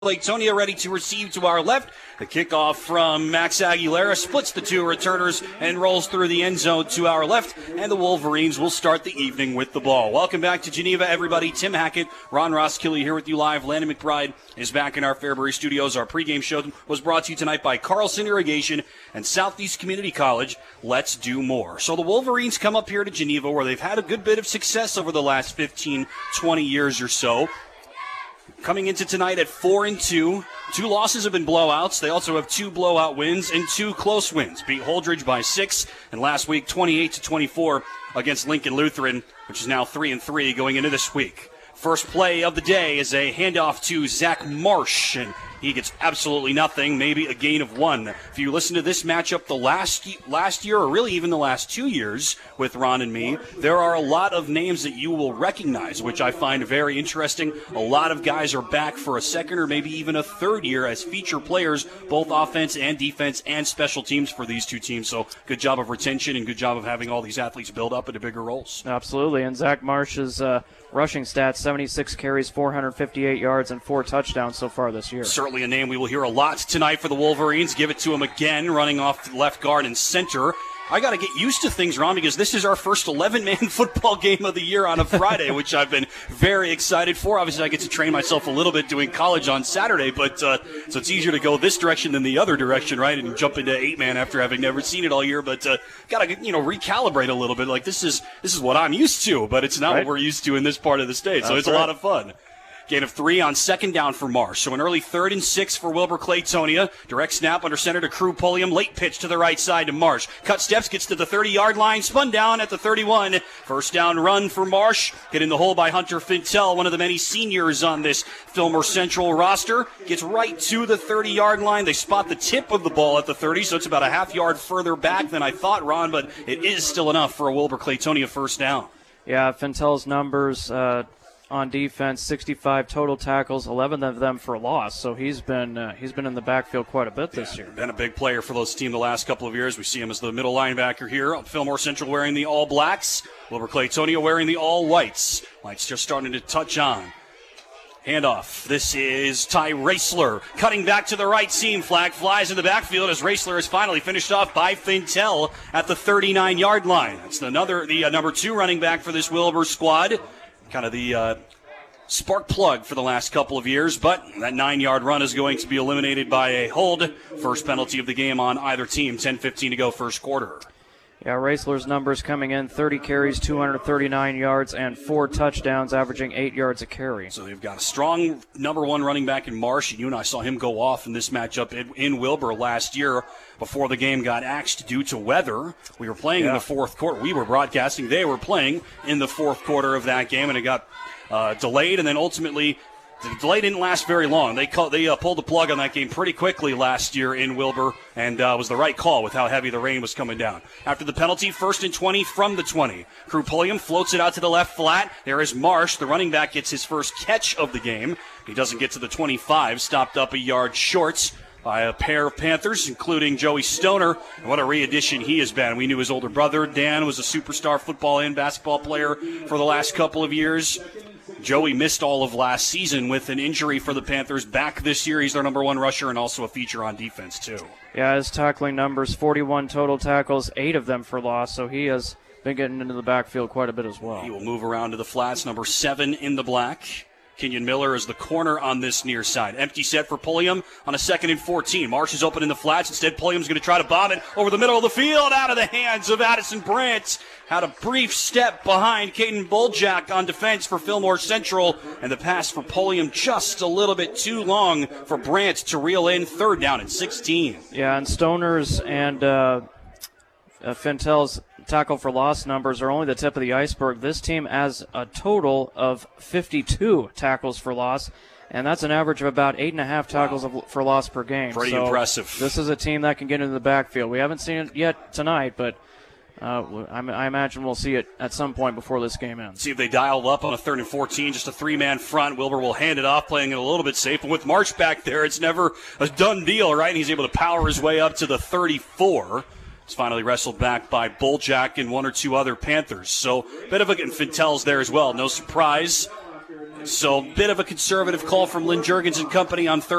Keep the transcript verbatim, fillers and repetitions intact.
Claytonia ready to receive to our left. The kickoff from Max Aguilera splits the two returners and rolls through the end zone to our left, and the Wolverines will start the evening with the ball. Welcome back to Geneva, everybody. Tim Hackett, Ron Roskilly here with you live. Landon McBride is back in our Fairbury studios. Our pregame show was brought to you tonight by Carlson Irrigation and Southeast Community College. Let's do more. So the Wolverines come up here to Geneva, where they've had a good bit of success over the last fifteen, twenty years or so. Coming into tonight at four and two. Two losses have been blowouts. They also have two blowout wins and two close wins. Beat Holdridge by six, and last week twenty-eight to twenty-four against Lincoln Lutheran, which is now three and three going into this week. First play of the day is a handoff to Zach Marsh, and he gets absolutely nothing, maybe a gain of one. If you listen to this matchup the last last year, or really even the last two years with Ron and me, there are a lot of names that you will recognize, which I find very interesting. A lot of guys are back for a second or maybe even a third year as feature players, both offense and defense and special teams for these two teams. So good job of retention and good job of having all these athletes build up into bigger roles. Absolutely, and Zach Marsh's uh, rushing stats, seventy-six carries, four hundred fifty-eight yards, and four touchdowns so far this year. Certainly a name we will hear a lot tonight for the Wolverines. Give it to him again, running off left guard and center. I got to get used to things, Ron, because this is our first eleven-man football game of the year on a Friday, which I've been very excited for. Obviously, I get to train myself a little bit doing college on Saturday, but uh, so it's easier to go this direction than the other direction, right, and jump into eight-man after having never seen it all year. But uh, got to, you know, recalibrate a little bit. Like this is this is what I'm used to, but it's not right. What we're used to in this part of the state. So That's it's right. a lot of fun. Gain of three on second down for Marsh. So an early third and six for Wilbur Claytonia. Direct snap under center to Crew Pulliam. Late pitch to the right side to Marsh. Cut steps, gets to the thirty-yard line. Spun down at the thirty-one. First down run for Marsh. Get in the hole by Hunter Fintel, one of the many seniors on this Fillmore Central roster. Gets right to the thirty-yard line. They spot the tip of the ball at the thirty, so it's about a half yard further back than I thought, Ron, but it is still enough for a Wilbur Claytonia first down. Yeah, Fintel's numbers uh, on defense, sixty-five total tackles, eleven of them for loss. So he's been uh, he's been in the backfield quite a bit this yeah, year. Been a big player for those team the last couple of years. We see him as the middle linebacker here. Fillmore Central wearing the all blacks. Wilbur Claytonia wearing the all whites. Lights just starting to touch on. Handoff. This is Ty Raisler cutting back to the right seam. Flag flies in the backfield as Raisler is finally finished off by Fintel at the thirty-nine-yard line. That's another the uh, number two running back for this Wilbur squad. Kind of the uh, spark plug for the last couple of years, but that nine-yard run is going to be eliminated by a hold. First penalty of the game on either team. ten fifteen to go first quarter. Yeah, Raisler's numbers coming in, thirty carries, two hundred thirty-nine yards, and four touchdowns, averaging eight yards a carry. So they've got a strong number one running back in Marsh. You and I saw him go off in this matchup in, in Wilbur last year before the game got axed due to weather. We were playing yeah. in the fourth quarter. We were broadcasting. They were playing in the fourth quarter of that game, and it got uh, delayed, and then ultimately the delay didn't last very long. They call, they uh, pulled the plug on that game pretty quickly last year in Wilbur, and uh, was the right call with how heavy the rain was coming down. After the penalty, first and twenty from the twenty. Crew Pulliam floats it out to the left flat. There is Marsh. The running back gets his first catch of the game. He doesn't get to the twenty-five, stopped up a yard short by a pair of Panthers, including Joey Stoner. And what a re-addition he has been. We knew his older brother, Dan, was a superstar football and basketball player for the last couple of years. Joey missed all of last season with an injury for the Panthers. Back this year, he's their number one rusher and also a feature on defense, too. Yeah, his tackling numbers, forty-one total tackles, eight of them for loss, so he has been getting into the backfield quite a bit as well. He will move around to the flats, number seven in the black. Kenyon Miller is the corner on this near side. Empty set for Pulliam on a second and fourteen. Marsh is open in the flats. Instead, Pulliam's going to try to bomb it over the middle of the field, out of the hands of Addison Brandt. Had a brief step behind Caden Boljak on defense for Fillmore Central, and the pass for Pulliam just a little bit too long for Brandt to reel in. Third down and sixteen. Yeah, and Stoners and uh, uh, Fintel's tackle for loss numbers are only the tip of the iceberg. This team has a total of fifty-two tackles for loss, and that's an average of about eight and a half tackles wow. of, for loss per game. Pretty so impressive. This is a team that can get into the backfield. We haven't seen it yet tonight, but uh, I, I imagine we'll see it at some point before this game ends. See if they dial up on a third and fourteen, just a three-man front. Wilbur will hand it off, playing it a little bit safe. And with Marsh back there, it's never a done deal, right? And he's able to power his way up to the thirty-four. It's finally wrestled back by Boljak and one or two other Panthers. So, bit of a, and Fintel's there as well. No surprise. So, bit of a conservative call from Lynn Juergens and company on Thursday.